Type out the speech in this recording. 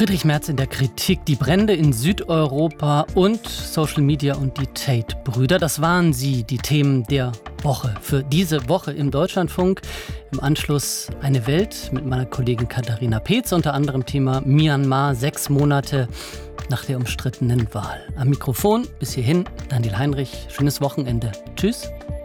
Friedrich Merz in der Kritik, die Brände in Südeuropa und Social Media und die Tate-Brüder. Das waren sie, die Themen der Woche. Für diese Woche im Deutschlandfunk. Im Anschluss eine Welt mit meiner Kollegin Katharina Peetz, unter anderem Thema Myanmar, 6 Monate nach der umstrittenen Wahl. Am Mikrofon bis hierhin Daniel Heinrich. Schönes Wochenende. Tschüss.